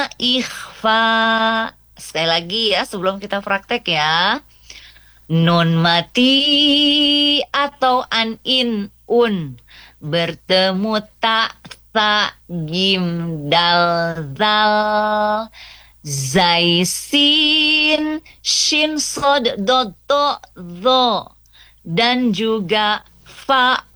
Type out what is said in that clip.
ikhfa. Sekali lagi ya sebelum kita praktek ya. Nun mati atau un bertemu tak sa gim dal zal zai sin shin sod dot to zo dan juga fa